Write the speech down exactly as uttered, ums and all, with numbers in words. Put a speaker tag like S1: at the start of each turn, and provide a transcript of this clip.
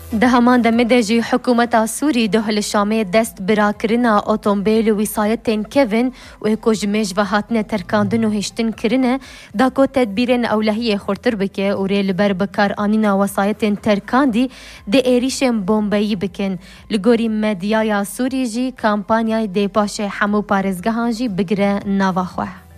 S1: ده همان دمده جی حکومت سوری دهل شامه دست براکرنا اتومبیل و وسایتین کوین و اکوجمیج و هاتنه ترکاندن و هشتن کرنه دا کو تدبیرن اولهی خورتر بکه و ریل بر بکار آنینا وسایتین ترکاندی ده ایریشن بومبایی بکن لگوری مدیای سوری جی کامپانیای دی پاشه همو پارزگهان جی بگره نواخوه.